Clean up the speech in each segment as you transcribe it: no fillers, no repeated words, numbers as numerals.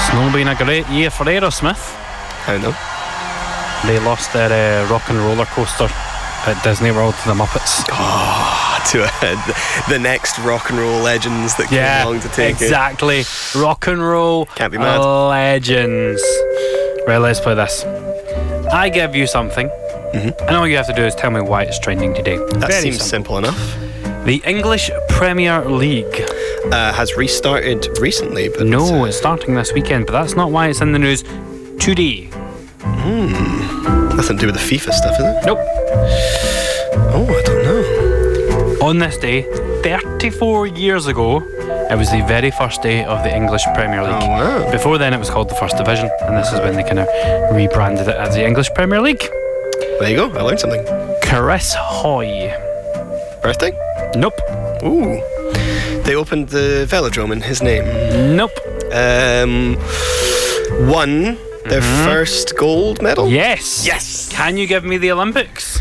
It's not been a great year for Aerosmith. How no? They lost their rock and roller coaster at Disney World to the Muppets. Oh, to the next rock and roll legends that came along to take exactly. Rock and roll Can't be mad. legends. Right, let's play this. I give you something, and all you have to do is tell me why it's trending today. That seems simple enough. The English Premier League has restarted recently, but no, it's starting this weekend, but that's not why it's in the news today. Nothing to do with the FIFA stuff, is it? Nope. Oh, I don't know. On this day, 34 years ago, it was the very first day of the English Premier League. Oh, wow. Before then, it was called the First Division, and this is when they kind of rebranded it as the English Premier League. There you go, I learned something. Chris Hoy. Birthday? Nope. Ooh. They opened the velodrome in his name. Nope. Won their first gold medal? Yes. Yes. Can you give me the Olympics?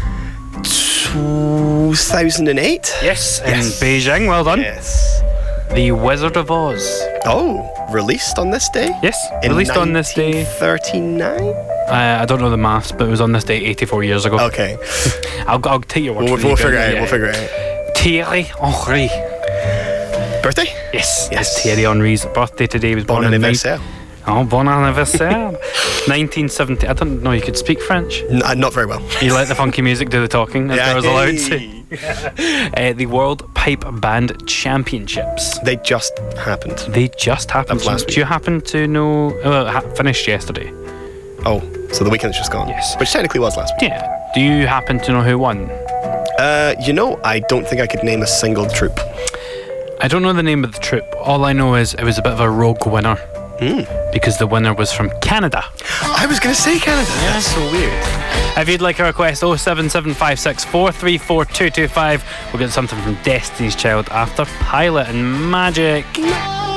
2008? Yes, in Beijing. Well done. Yes. The Wizard of Oz. Oh, released on this day? Yes, In released on this day. 1939? I don't know the maths, but it was on this day 84 years ago. Okay. I'll take your word We'll for it. figure it out. We'll figure it out. Thierry Henry. Birthday? Yes. Yes. It's Thierry Henry's birthday today. He was Bon born in anniversaire. bon anniversaire. 1970. I didn't know you could speak French. Not very well. You let the funky music do the talking, as I was allowed to. The World Pipe Band Championships. They just happened. They just happened. That was last Do you happen to know? Well, it finished yesterday. Oh, so the weekend's just gone. Yes. Which technically was last week. Yeah. Do you happen to know who won? I don't think I could name a single troop. I don't know the name of the troop. All I know is it was a bit of a rogue winner. Because the winner was from Canada. I was going to say Canada. Yeah. That's so weird. If you'd like a request, 07756434225. We'll get something from Destiny's Child after Pilot and Magic.